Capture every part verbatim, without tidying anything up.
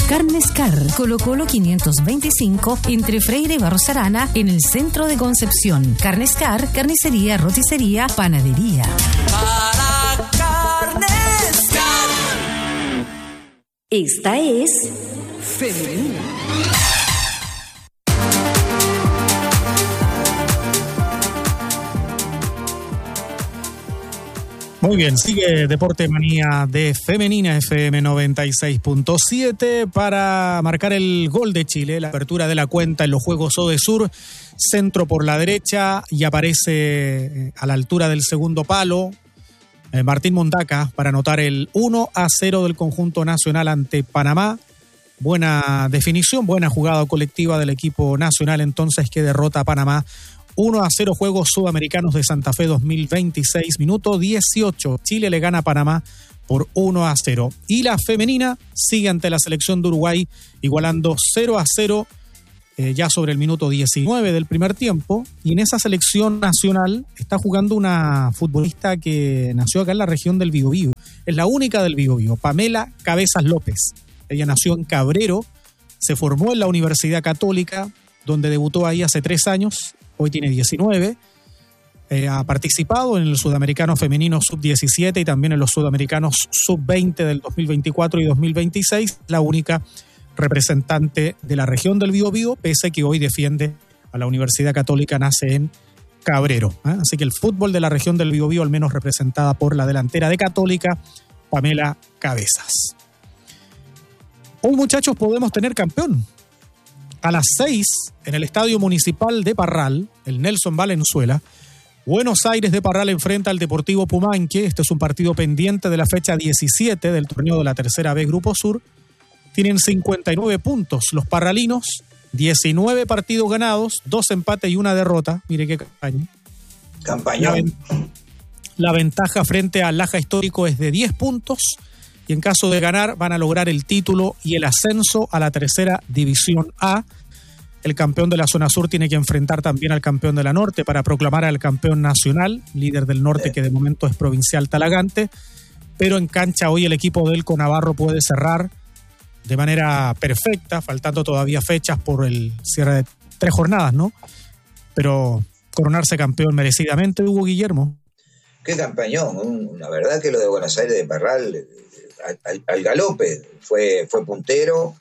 Carnescar, Colo Colo quinientos veinticinco, entre Freire y Barros Arana, en el centro de Concepción. Carnescar, carnicería, roticería, panadería. Para Carnescar. Esta es Femenina. Muy bien, sigue Deporte Manía de Femenina F M noventa y seis punto siete para marcar el gol de Chile, la apertura de la cuenta en los Juegos Odesur, centro por la derecha y aparece a la altura del segundo palo eh, Martín Mondaca para anotar el uno a cero del conjunto nacional ante Panamá. Buena definición, buena jugada colectiva del equipo nacional entonces que derrota a Panamá uno a cero. Juegos Sudamericanos de Santa Fe dos mil veintiséis, minuto dieciocho. Chile le gana a Panamá por uno a cero. Y la femenina sigue ante la selección de Uruguay, igualando cero a cero eh, ya sobre el minuto diecinueve del primer tiempo. Y en esa selección nacional está jugando una futbolista que nació acá en la región del Biobío. Es la única del Biobío, Pamela Cabezas López. Ella nació en Cabrero, se formó en la Universidad Católica, donde debutó ahí hace tres años. Hoy tiene diecinueve, eh, ha participado en el Sudamericano Femenino sub diecisiete y también en los Sudamericanos sub veinte del dos mil veinticuatro y dos mil veintiséis, la única representante de la región del Biobío, pese a que hoy defiende a la Universidad Católica, nace en Cabrero. ¿eh? Así que el fútbol de la región del Biobío, al menos representada por la delantera de Católica, Pamela Cabezas. Hoy, muchachos, podemos tener campeón. A las seis, en el Estadio Municipal de Parral, el Nelson Valenzuela, Buenos Aires de Parral enfrenta al Deportivo Pumanque. Este es un partido pendiente de la fecha diecisiete del torneo de la Tercera B Grupo Sur. Tienen cincuenta y nueve puntos los parralinos, diecinueve partidos ganados, dos empates y una derrota. Mire qué campaña. Campaña. La, la ventaja frente al Laja Histórico es de diez puntos. Y en caso de ganar van a lograr el título y el ascenso a la tercera división A. El campeón de la zona sur tiene que enfrentar también al campeón de la norte para proclamar al campeón nacional, líder del norte que de momento es Provincial Talagante. Pero en cancha hoy el equipo del Conavarro puede cerrar de manera perfecta, faltando todavía fechas por el cierre de tres jornadas, ¿no? Pero coronarse campeón merecidamente, Hugo Guillermo. Qué campañón, la verdad que lo de Buenos Aires de Parral... Al, al galope, fue, fue puntero,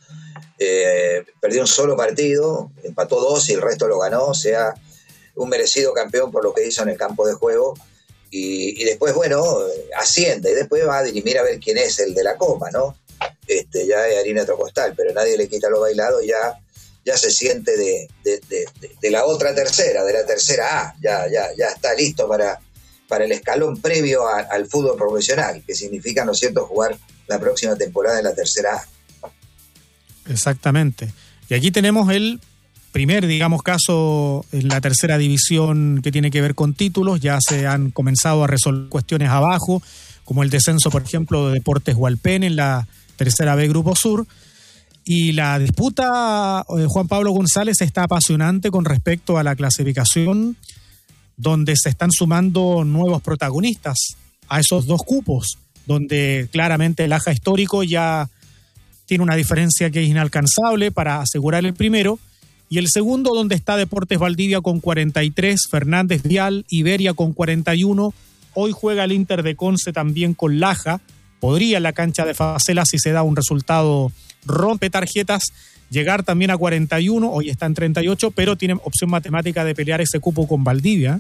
eh, perdió un solo partido, empató dos y el resto lo ganó, o sea, un merecido campeón por lo que hizo en el campo de juego, y, y después, bueno, asciende, y después va a dirimir a ver quién es el de la Copa, ¿no? Este, ya es harina otro costal, pero nadie le quita lo bailado, ya, ya se siente de, de, de, de, de la otra tercera, de la tercera A, ya, ya, ya está listo para, para el escalón previo a, al fútbol profesional, que significa, ¿no es cierto?, jugar la próxima temporada en la tercera A. Exactamente. Y aquí tenemos el primer, digamos, caso en la tercera división que tiene que ver con títulos. Ya se han comenzado a resolver cuestiones abajo, como el descenso, por ejemplo, de Deportes Hualpén en la tercera B Grupo Sur. Y la disputa, eh, Juan Pablo González, está apasionante con respecto a la clasificación, donde se están sumando nuevos protagonistas a esos dos cupos, donde claramente el Laja Histórico ya tiene una diferencia que es inalcanzable para asegurar el primero, y el segundo donde está Deportes Valdivia con cuarenta y tres, Fernández Vial, Iberia con cuarenta y uno, hoy juega el Inter de Conce también con Laja, podría en la cancha de Facela, si se da un resultado rompe tarjetas, llegar también a cuarenta y uno, hoy está en treinta y ocho, pero tiene opción matemática de pelear ese cupo con Valdivia.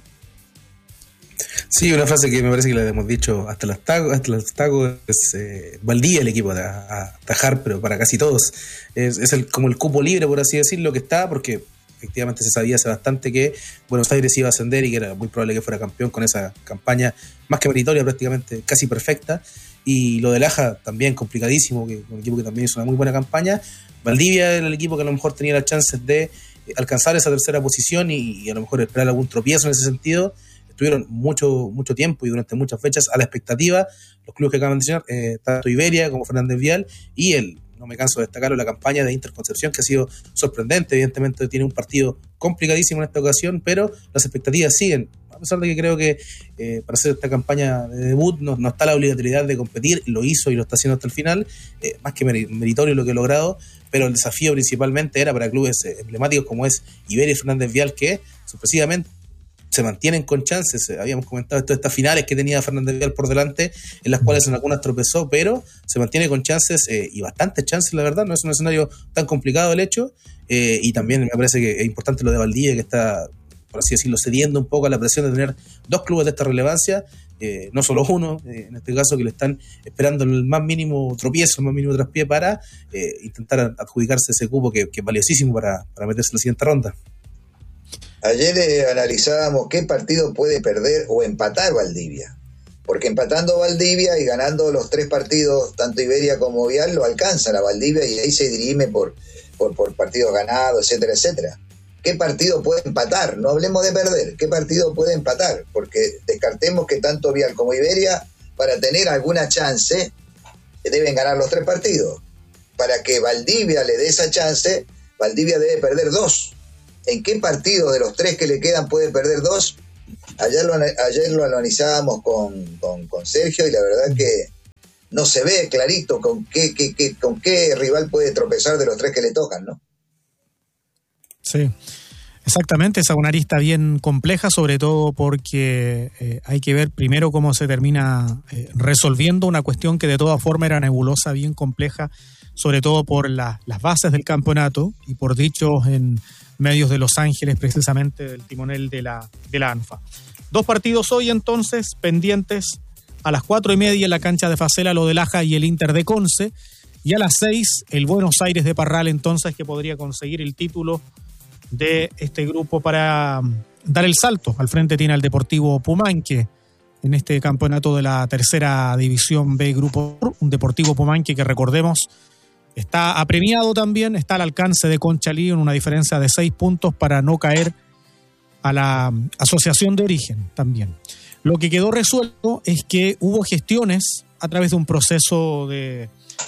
Sí, una frase que me parece que la hemos dicho hasta los tagos, hasta los tagos es eh, Valdivia el equipo a, a atajar, pero para casi todos. Es, es el, como el cupo libre, por así decirlo, que está, porque efectivamente se sabía hace bastante que Buenos Aires iba a ascender y que era muy probable que fuera campeón con esa campaña más que meritoria, prácticamente casi perfecta. Y lo de Laja también complicadísimo, que un equipo que también hizo una muy buena campaña. Valdivia era el equipo que a lo mejor tenía las chances de alcanzar esa tercera posición y, y a lo mejor esperar algún tropiezo en ese sentido. Estuvieron mucho mucho tiempo y durante muchas fechas a la expectativa los clubes que acaban de mencionar, eh, tanto Iberia como Fernández Vial, y el, no me canso de destacarlo, la campaña de Interconcepción, que ha sido sorprendente. Evidentemente tiene un partido complicadísimo en esta ocasión, pero las expectativas siguen. pesar de que creo que eh, para hacer esta campaña de debut no, no está la obligatoriedad de competir, lo hizo y lo está haciendo hasta el final, eh, más que meritorio lo que ha logrado, pero el desafío principalmente era para clubes eh, emblemáticos como es Iberia y Fernández Vial, que sorpresivamente se mantienen con chances. Habíamos comentado esto, estas finales que tenía Fernández Vial por delante, en las cuales en algunas tropezó, pero se mantiene con chances eh, y bastantes chances, la verdad. No es un escenario tan complicado el hecho, eh, y también me parece que es importante lo de Valdivia, que está, por así decirlo, cediendo un poco a la presión de tener dos clubes de esta relevancia, eh, no solo uno, eh, en este caso, que le están esperando el más mínimo tropiezo, el más mínimo traspié para eh, intentar adjudicarse ese cupo que, que es valiosísimo para, para meterse en la siguiente ronda. Ayer eh, analizábamos qué partido puede perder o empatar Valdivia, porque empatando Valdivia y ganando los tres partidos, tanto Iberia como Vial, lo alcanzan a Valdivia y ahí se dirime por, por, por partidos ganados, etcétera, etcétera. ¿Qué partido puede empatar? No hablemos de perder, ¿qué partido puede empatar? Porque descartemos que tanto Vial como Iberia, para tener alguna chance, deben ganar los tres partidos. Para que Valdivia le dé esa chance, Valdivia debe perder dos. ¿En qué partido de los tres que le quedan puede perder dos? Ayer lo, ayer lo analizábamos con, con, con Sergio y la verdad que no se ve clarito con qué, qué, qué, con qué rival puede tropezar de los tres que le tocan, ¿no? Sí, exactamente. Esa es una arista bien compleja, sobre todo porque eh, hay que ver primero cómo se termina eh, resolviendo una cuestión que de todas formas era nebulosa, bien compleja, sobre todo por la, las bases del campeonato y por dichos en medios de Los Ángeles, precisamente del timonel de la, de la ANFA. Dos partidos hoy entonces pendientes: a las cuatro y media en la cancha de Facela, lo del Aja y el Inter de Conce, y a las seis el Buenos Aires de Parral, entonces, que podría conseguir el título de este grupo para dar el salto. Al frente tiene al Deportivo Pumanque en este campeonato de la tercera división B Grupo, un Deportivo Pumanque que, recordemos, está apremiado también, está al alcance de Conchalí en una diferencia de seis puntos para no caer a la asociación de origen también. Lo que quedó resuelto es que hubo gestiones a través de un proceso de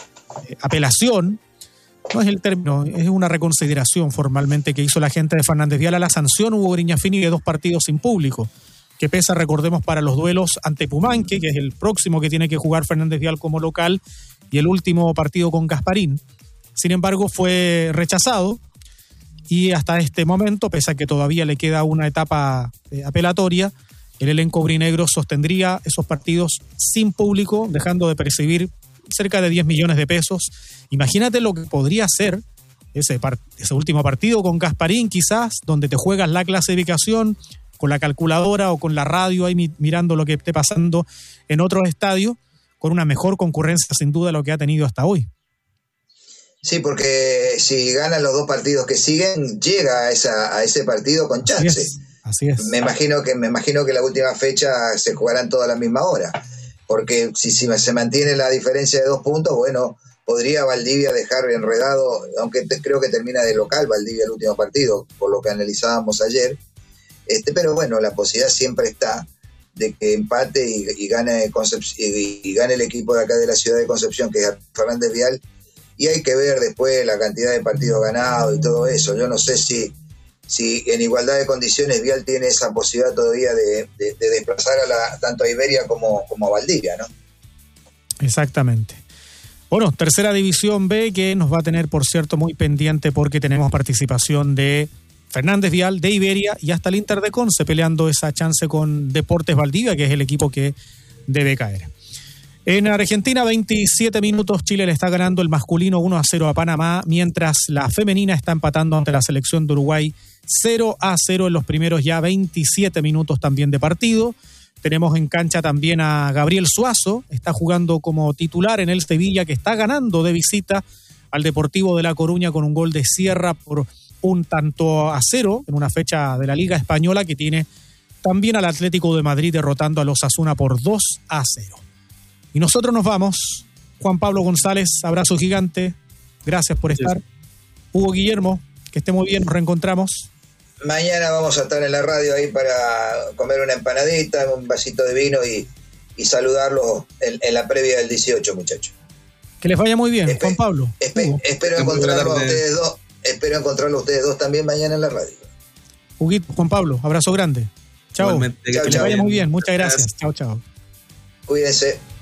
apelación, no es el término, es una reconsideración formalmente que hizo la gente de Fernández Vial a la sanción Hugo Griñafini de dos partidos sin público, que pesa, recordemos, para los duelos ante Pumanque, que es el próximo que tiene que jugar Fernández Vial como local, y el último partido con Gasparín. Sin embargo, fue rechazado y hasta este momento, pese a que todavía le queda una etapa eh, apelatoria, el elenco aurinegro sostendría esos partidos sin público, dejando de percibir cerca de diez millones de pesos. Imagínate lo que podría ser ese, par- ese último partido con Gasparín, quizás, donde te juegas la clasificación con la calculadora o con la radio ahí mi- mirando lo que esté pasando en otros estadios, con una mejor concurrencia sin duda lo que ha tenido hasta hoy. Sí, porque si ganan los dos partidos que siguen, llega a, esa, a ese partido con chance. Así es, así es. Me imagino que me imagino que la última fecha se jugarán todas a la misma hora, porque si, si se mantiene la diferencia de dos puntos, bueno, podría Valdivia dejar enredado, aunque te, creo que termina de local Valdivia el último partido, por lo que analizábamos ayer, este, pero bueno, la posibilidad siempre está de que empate y, y gane Concep- y, y gane el equipo de acá de la ciudad de Concepción, que es Fernández Vial, y hay que ver después la cantidad de partidos ganados y todo eso. Yo no sé si, si en igualdad de condiciones Vial tiene esa posibilidad todavía de, de, de desplazar a la, tanto a Iberia como, como a Valdivia, ¿no? Exactamente. Bueno, tercera división B, que nos va a tener, por cierto, muy pendiente, porque tenemos participación de Fernández Vial, de Iberia y hasta el Inter de Conce peleando esa chance con Deportes Valdivia, que es el equipo que debe caer. En Argentina, veintisiete minutos, Chile le está ganando el masculino uno a cero a Panamá, mientras la femenina está empatando ante la selección de Uruguay cero a cero en los primeros ya veintisiete minutos también de partido. Tenemos en cancha también a Gabriel Suazo, está jugando como titular en el Sevilla, que está ganando de visita al Deportivo de La Coruña con un gol de Sierra por un tanto a cero en una fecha de la Liga Española, que tiene también al Atlético de Madrid derrotando a los Osasuna por dos a cero. Y nosotros nos vamos. Juan Pablo González, abrazo gigante, gracias por estar. Hugo Guillermo, que esté muy bien, nos reencontramos. Mañana vamos a estar en la radio ahí para comer una empanadita, un vasito de vino y, y saludarlos en, en la previa del dieciocho, muchachos. Que les vaya muy bien, Espe- Juan Pablo. espe- espero encontrarlo a ustedes dos. Espero encontrarlo a ustedes dos también mañana en la radio. Huguito, Juan Pablo, abrazo grande. Chao. Igualmente, Que Chao, le chao. vaya muy bien. Muchas gracias. Chao, chao. Cuídense.